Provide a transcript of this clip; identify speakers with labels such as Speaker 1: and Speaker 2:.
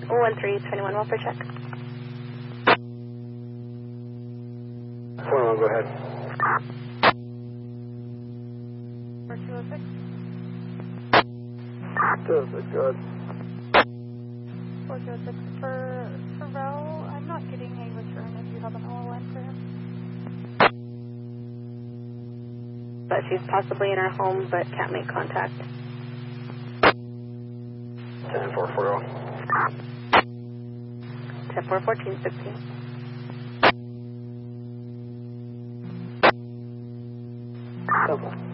Speaker 1: 1321, welfare check.
Speaker 2: 21, go ahead.
Speaker 1: 4206.
Speaker 2: 206, go ahead.
Speaker 1: 4206 for Rel. I'm not getting a return if you have an OLN for him. But she's possibly in her home but can't make contact.
Speaker 2: 10-4-4-0.
Speaker 1: 10-4-14-16.
Speaker 2: Simple.